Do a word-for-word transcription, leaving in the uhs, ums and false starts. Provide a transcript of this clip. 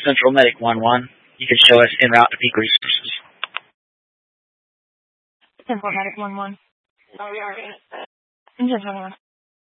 Central Medic one one. You can show us en route to peak resources. Central Medic one one. Oh, we are in it. Just one one.